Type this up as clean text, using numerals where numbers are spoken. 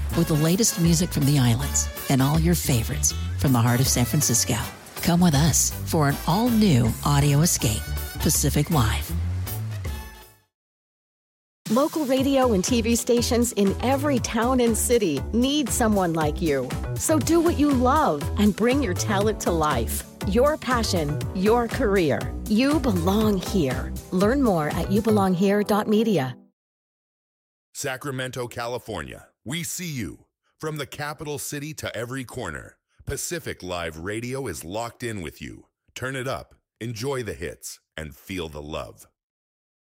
with the latest music from the islands and all your favorites from the heart of San Francisco. Come with us for an all-new audio escape, Pacific Live. Local radio and TV stations in every town and city need someone like you. So do what you love and bring your talent to life. Your passion, your career. You belong here. Learn more at youbelonghere.media. Sacramento, California. We see you. From the capital city to every corner, Pacific Live Radio is locked in with you. Turn it up, enjoy the hits, and feel the love.